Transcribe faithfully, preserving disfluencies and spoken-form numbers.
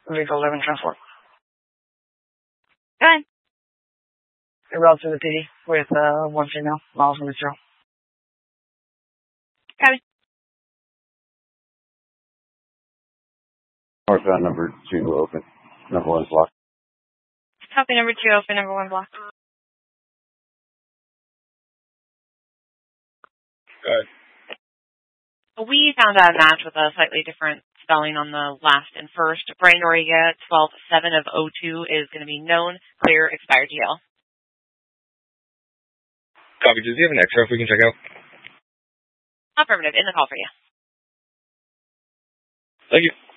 Vehicle eleven transport. Go ahead. A route to the P D with uh, one female, miles from zero. Copy. Northbound number two open. Number one's blocked. Copy number two open, number one blocked. Good. We found a match with a slightly different spelling on the last and first. Brian Noriega, twelve seven of oh two is going to be known, clear, expired G L. Copy. Does he have an extra if we can check out? Affirmative. In the call for you. Thank you.